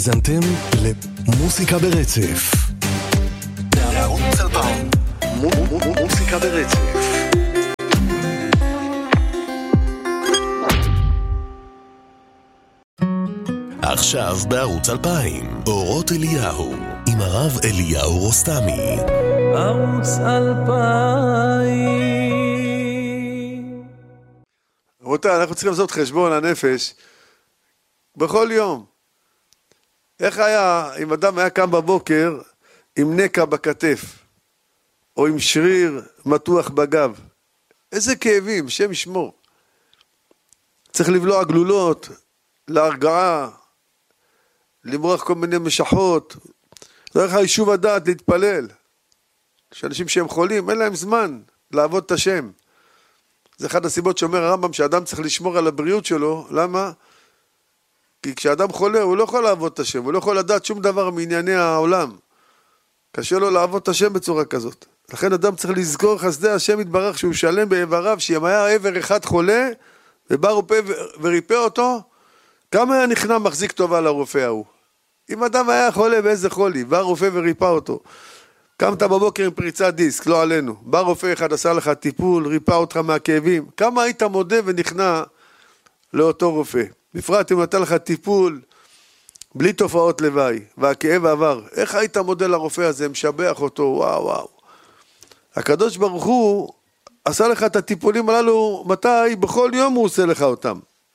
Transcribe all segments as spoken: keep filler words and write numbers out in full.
זנתם למוסיקה ברצף. בערוץ אלפיים. מוסיקה ברצף. עכשיו בערוץ אלפיים, אורות אליהו, עם הרב אליהו רוסטמי. ערוץ אלפיים. רבותיי, אנחנו צריכים לעשות חשבון הנפש בכל יום. איך היה אם אדם היה קם בבוקר עם נקע בכתף, או עם שריר מתוח בגב? איזה כאבים, שם ישמור. צריך לבלוע גלולות, להרגעה, למרוח כל מיני משחות. לא איך היישוב הדעת להתפלל. שאנשים שהם חולים, אין להם זמן לעבוד את השם. זה אחד הסיבות שאומר הרמב"ם שאדם צריך לשמור על הבריאות שלו. למה? כי כשאדם חולה הוא לא יכול לעבוד את השם, הוא לא יכול לדעת שום דבר מענייני העולם. קשה לו לעבוד את השם בצורה כזאת. לכן אדם צריך לזכור חסדי השם יתברך שהוא שלם באיבריו, שאם היה עבר אחד חולה ובא רופא וריפא אותו, כמה היה נכנע מחזיק טובה לרופא ההוא. אם אדם היה חולה באיזה חולי, בא רופא וריפא אותו, קמת בבוקר עם פריצת דיסק, לא עלינו, בא רופא אחד עשה לך טיפול, ריפא אותך מהכאבים, כמה היית מודה ונכנע לאותו רופא. בפרט אם נתן לך טיפול בלי תופעות לוואי והכאב עבר, איך היית מודה לרופא הזה, משבח אותו, וואו וואו. הקדוש ברוך הוא עשה לך את הטיפולים הללו, מתי? בכל יום הוא עושה לך אותם.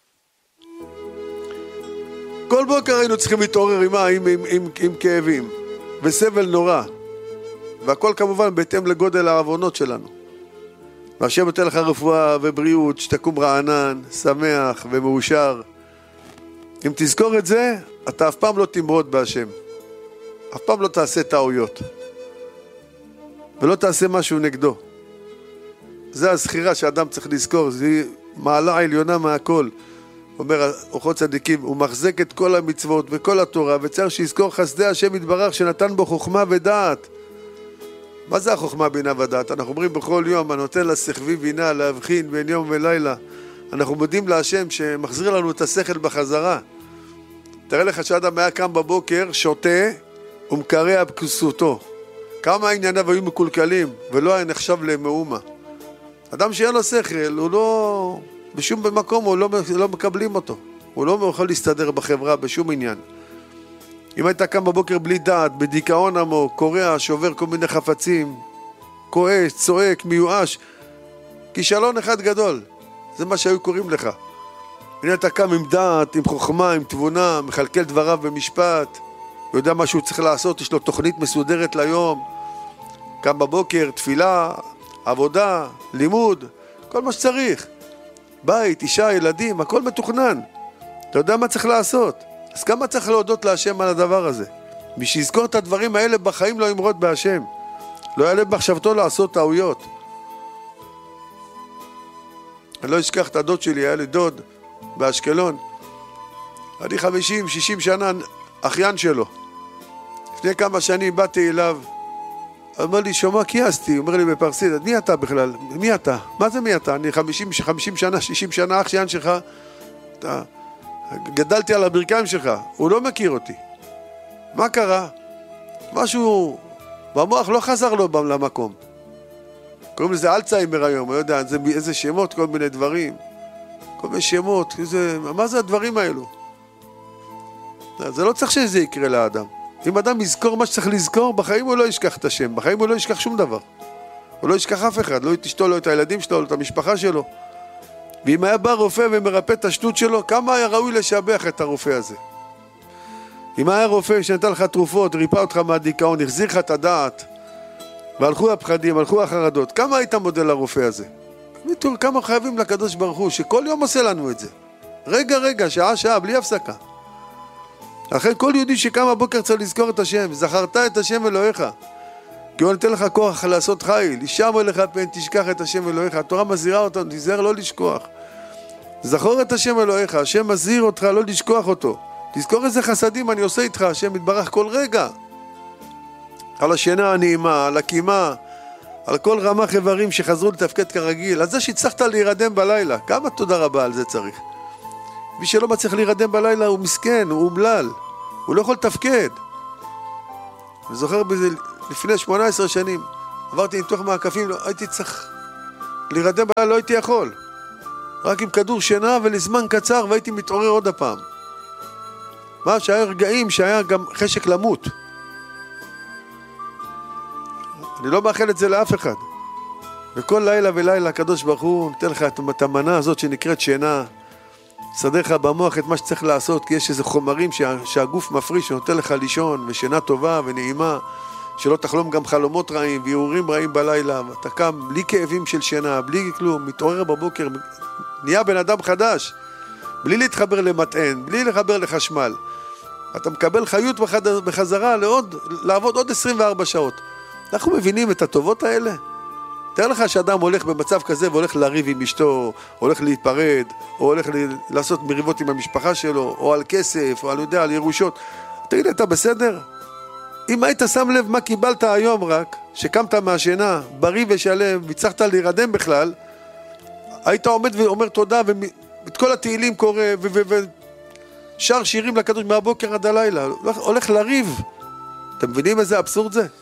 כל בוקר היינו צריכים להתעורר עם, עם, עם, עם, עם כאבים וסבל נורא, והכל כמובן בהתאם לגודל העוונות שלנו. והשם נותן לך רפואה ובריאות, שתקום רענן, שמח ומאושר. אם תזכור את זה, אתה אף פעם לא תמרוד בהשם. אף פעם לא תעשה טעויות. ולא תעשה משהו נגדו. זה הזכירה שאדם צריך לזכור, זה מעלה עליונה מהכל. אומר אורחות צדיקים, הוא מחזק את כל המצוות וכל התורה, וצריך שיזכור חסדי השם יתברך שנתן בו חוכמה ודעת. מה זה החוכמה בינה ודעת? אנחנו אומרים בכל יום, הנותן לשכבי בינה להבחין בין יום ולילה. אנחנו מודים להשם שמחזיר לנו את השכל בחזרה. תראה לך שאדם היה קם בבוקר, שותה ומקרע בכסותו. כמה ענייניו היו מקולקלים ולא היה נחשב למאומה. אדם שאין לו שכל, הוא לא, בשום מקום הוא לא, לא מקבלים אותו. הוא לא יכול להסתדר בחברה בשום עניין. אם היית קם בבוקר בלי דעת, בדיכאון עמוק, קורע, שובר כל מיני חפצים, כועס, צועק, מיואש, כישלון אחד גדול. זה מה שהיו קוראים לך. הנה אתה קם עם דעת, עם חוכמה, עם תבונה, מחלקל דבריו במשפט, יודע מה שהוא צריך לעשות, יש לו תוכנית מסודרת ליום, קם בבוקר, תפילה, עבודה, לימוד, כל מה שצריך. בית, אישה, ילדים, הכל מתוכנן. אתה יודע מה צריך לעשות. אז כמה צריך להודות להשם על הדבר הזה? מי שיזכור את הדברים האלה בחיים לא ימרוד בהשם. לא יעלה במחשבתו לעשות טעויות. אני לא אשכח את הדוד שלי, היה לי דוד באשקלון. אני חמישים, שישים שנה אחיין שלו. לפני כמה שנים באתי אליו. הוא אומר לי, שומע, קייסתי. הוא אומר לי בפרסית, מי אתה בכלל? מי אתה? מה זה מי אתה? אני חמישים, חמישים שנה, שישים שנה אחיין שלך. אתה... גדלתי על הברכיים שלך, הוא לא מכיר אותי. מה קרה? משהו במוח לא חזר לו למקום. קוראים לזה אלצהיימר היום, אני יודע, זה, איזה שמות, כל מיני דברים. כל מיני שמות, איזה, מה זה הדברים האלו? זה לא צריך שזה יקרה לאדם. אם אדם יזכור מה שצריך לזכור, בחיים הוא לא ישכח את השם, בחיים הוא לא ישכח שום דבר. הוא לא ישכח אף אחד, לא תשתו לו את הילדים שלו, את המשפחה שלו. ואם היה בא רופא ומרפא את השטות שלו, כמה היה ראוי לשבח את הרופא הזה? אם היה רופא שנתן לך תרופות, ריפא אותך מהדיכאון, החזיר לך את הדעת, והלכו הפחדים, הלכו החרדות, כמה היית מודל לרופא הזה? מתור, כמה חייבים לקדוש ברוך הוא, שכל יום עושה לנו את זה. רגע, רגע, שעה, שעה, בלי הפסקה. לכן כל יהודי שקם בבוקר צריך לזכור את השם, זכרת את השם אלוהיך. כי הוא נותן לך כוח לעשות חיל, הישמר לך פן תשכח את השם אלוהיך. התורה מזהירה אותנו, תיזהר לא לשכוח. זכור את השם אלוהיך, השם מזהיר אותך לא לשכוח אותו. תזכור איזה חסדים אני עושה איתך, השם מתברך כל רגע. על השינה הנעימה, על הקימה, על כל רמ"ח איברים שחזרו לתפקד כרגיל. על זה שהצלחת להירדם בלילה, כמה תודה רבה על זה צריך. מי שלא מצליח להירדם בלילה הוא מסכן, הוא אומלל. הוא לא יכול לתפקד. אני זוכר בזה, לפני שמונה עשרה שנים, עברתי ניתוח מעקפים, לא, הייתי צריך להירדם בלילה, לא הייתי יכול. רק עם כדור שינה ולזמן קצר, והייתי מתעורר עוד הפעם. מה שהיה רגעים שהיה גם חשק למות. אני לא מאחל את זה לאף אחד. וכל לילה ולילה הקדוש ברוך הוא נותן לך את המנה הזאת שנקראת שינה, סדר לך במוח את מה שצריך לעשות, כי יש איזה חומרים שה, שהגוף מפריש, שנותן לך לישון, ושינה טובה ונעימה, שלא תחלום גם חלומות רעים ויעורים רעים בלילה, ואתה קם בלי כאבים של שינה, בלי כלום, מתעורר בבוקר, נהיה בן אדם חדש, בלי להתחבר למטען, בלי לחבר לחשמל. אתה מקבל חיות בחזרה לעוד, לעבוד עוד עשרים וארבע שעות. אנחנו מבינים את הטובות האלה? תאר לך שאדם הולך במצב כזה והולך לריב עם אשתו, הולך להיפרד, או הולך לעשות מריבות עם המשפחה שלו, או על כסף, או על יודע, על ירושות. תגיד, אתה בסדר? אם היית שם לב מה קיבלת היום רק, שקמת מהשינה, בריא ושלם, והצלחת להירדם בכלל, היית עומד ואומר תודה, ואת כל התהילים קורא, ושר שירים לקדוש מהבוקר עד הלילה, הולך לריב. אתם מבינים איזה אבסורד זה?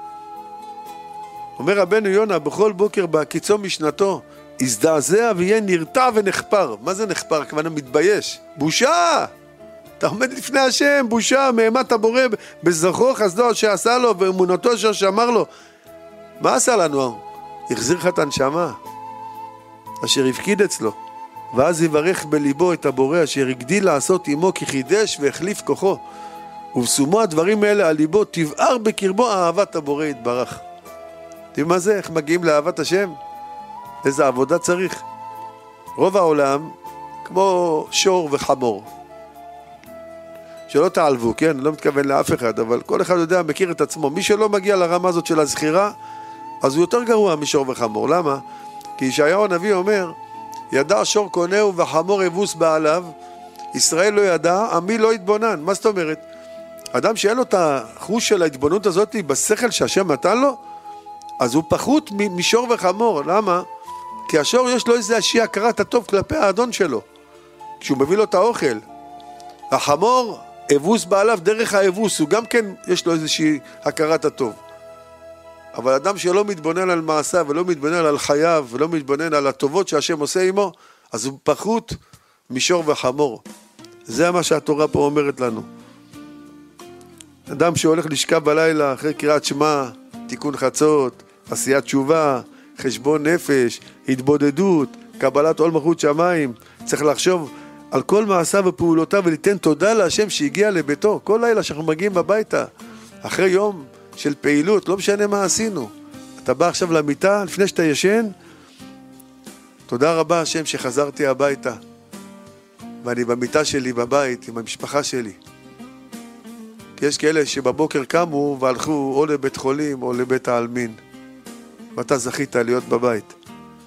אומר רבנו יונה בכל בוקר בקיצו משנתו, הזדעזע ויהיה נרתע ונחפר. מה זה נחפר? כמובן מתבייש. בושה! אתה עומד לפני השם, בושה, מאימת הבורא בזכרו חסדו שעשה לו ואמונתו אשר שאמר לו. מה עשה לנו? החזיר לך את הנשמה אשר הפקיד אצלו, ואז יברך בליבו את הבורא אשר הגדיל לעשות עמו, כי חידש והחליף כוחו, ובשומו הדברים האלה על ליבו תבער בקרבו אהבת הבורא יתברך. יודעים מה זה? איך מגיעים לאהבת השם? איזה עבודה צריך? רוב העולם כמו שור וחמור, שלא תעלבו, כן? לא מתכוון לאף אחד, אבל כל אחד יודע, מכיר את עצמו. מי שלא מגיע לרמה הזאת של הזכירה, אז הוא יותר גרוע משור וחמור. למה? כי ישעיהו הנביא אומר, ידע שור קונהו וחמור יבוס בעליו, ישראל לא ידע, עמי לא התבונן. מה זאת אומרת? אדם שאין לו את החוש של ההתבוננות הזאת בשכל שהשם נתן לו, אז הוא פחות משור וחמור. למה? כי השור יש לו איזה איזושהי הכרת הטוב כלפי האדון שלו, כשהוא מביא לו את האוכל. החמור, אבוס בעליו, דרך האבוס, הוא גם כן יש לו איזושהי הכרת הטוב. אבל אדם שלא מתבונן על מעשיו, ולא מתבונן על חייו, ולא מתבונן על הטובות שהשם עושה עמו, אז הוא פחות משור וחמור. זה מה שהתורה פה אומרת לנו. אדם שהולך לשכב בלילה אחרי קריאת שמע, תיקון חצות, עשיית תשובה, חשבון נפש, התבודדות, קבלת עול מלכות שמיים, צריך לחשוב על כל מעשיו ופעולותיו וליתן תודה להשם שהגיע לביתו. כל לילה שאנחנו מגיעים הביתה, אחרי יום של פעילות, לא משנה מה עשינו, אתה בא עכשיו למיטה לפני שאתה ישן, תודה רבה השם שחזרתי הביתה, ואני במיטה שלי בבית עם המשפחה שלי. כי יש כאלה שבבוקר קמו והלכו או לבית חולים או לבית העלמין, ואתה זכית להיות בבית.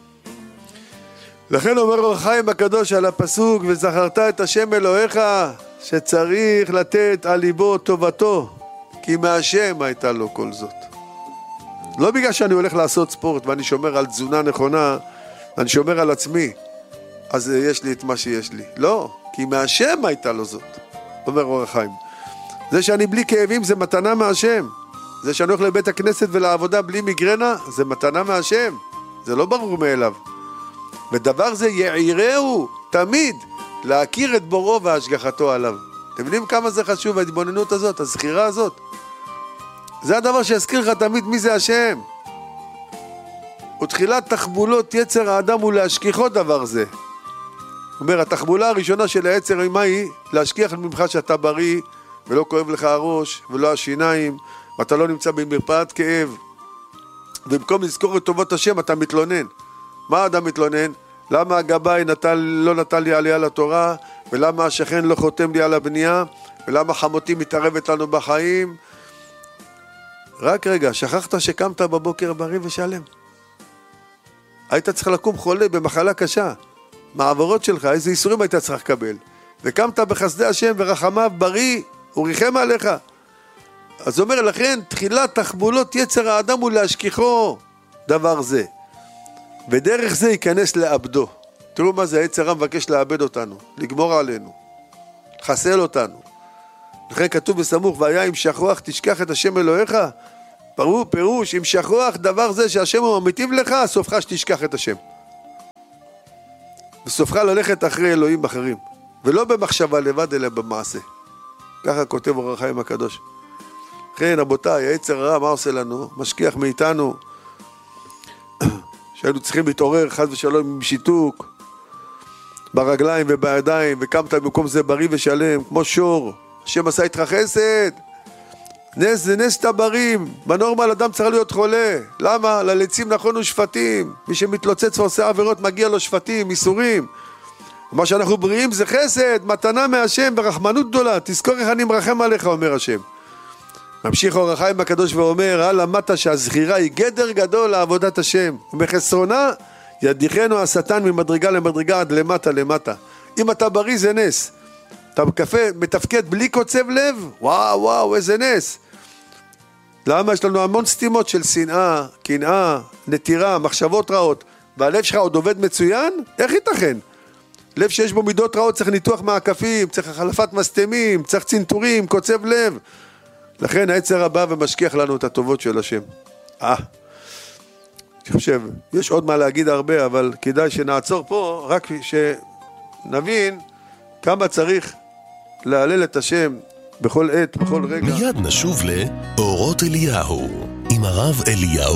לכן אומר אור החיים הקדוש על הפסוק, וזכרת את השם אלוהיך, שצריך לתת על ליבו טובתו, כי מהשם הייתה לו כל זאת. לא בגלל שאני הולך לעשות ספורט ואני שומר על תזונה נכונה, אני שומר על עצמי, אז יש לי את מה שיש לי. לא, כי מהשם הייתה לו זאת, אומר אור החיים. זה שאני בלי כאבים זה מתנה מהשם. זה שאני הולך לבית הכנסת ולעבודה בלי מיגרנה, זה מתנה מהשם. זה לא ברור מאליו. ודבר זה יעירהו תמיד להכיר את בוראו והשגחתו עליו. אתם יודעים כמה זה חשוב ההתבוננות הזאת, הזכירה הזאת? זה הדבר שיזכיר לך תמיד מי זה השם. ותחילת תחבולות יצר האדם הוא להשכיחו דבר זה. אומר, התחבולה הראשונה של היצר מה היא? להשכיח ממך שאתה בריא, ולא כואב לך הראש, ולא השיניים, ואתה לא נמצא במרפאת כאב. ובמקום לזכור את טובות השם, אתה מתלונן. מה האדם מתלונן? למה הגבאי נתן, לא נתן לי עלייה לתורה, ולמה השכן לא חותם לי על הבנייה, ולמה חמותי מתערבת לנו בחיים. רק רגע, שכחת שקמת בבוקר בריא ושלם. היית צריך לקום חולה במחלה קשה. מעברות שלך, איזה איסורים היית צריך לקבל. וקמת בחסדי השם ורחמיו בריא, הוא ריחם עליך. אז אומר לכן, תחילת תחבולות יצר האדם הוא להשכיחו דבר זה. ודרך זה ייכנס לאבדו. תראו מה זה, היצר המבקש לאבד אותנו, לגמור עלינו, לחסל אותנו. לכן כתוב בסמוך, והיה אם שכוח תשכח את השם אלוהיך. פירוש, אם שכוח דבר זה שהשם הוא ממיטיב לך, סופך שתשכח את השם. וסופך ללכת אחרי אלוהים אחרים. ולא במחשבה לבד, אלא במעשה. ככה כותב אור החיים הקדוש. כן, רבותיי, היצר הרע, מה עושה לנו? משכיח מאיתנו, שהיינו צריכים להתעורר חס ושלום עם שיתוק, ברגליים ובידיים, וקמת במקום זה בריא ושלם, כמו שור, השם עשה איתך חסד, נס זה נס תברים, בנורמל אדם צריך להיות חולה, למה? ללצים נכונו שפטים, מי שמתלוצץ ועושה עבירות מגיע לו שפטים, איסורים, מה שאנחנו בריאים זה חסד, מתנה מהשם ברחמנות גדולה, תזכור איך אני מרחם עליך, אומר השם. ממשיך אור החיים הקדוש ואומר, על למטה שהזכירה היא גדר גדול לעבודת השם, ובחסרונה ידיחנו השטן ממדרגה למדרגה עד למטה למטה. אם אתה בריא זה נס, אתה בקפה מתפקד בלי קוצב לב, וואו וואו איזה נס. למה? יש לנו המון סתימות של שנאה, קנאה, נטירה, מחשבות רעות, והלב שלך עוד עובד מצוין? איך ייתכן? לב שיש בו מידות רעות צריך ניתוח מעקפים, צריך החלפת מסתמים, צריך צנתורים, קוצב לב. לכן היצר הבא ומשכיח לנו את הטובות של השם. אה, אני חושב, יש עוד מה להגיד הרבה, אבל כדאי שנעצור פה, רק שנבין כמה צריך להלל את השם בכל עת, בכל רגע. מיד נשוב לאורות אליהו, עם הרב אליהו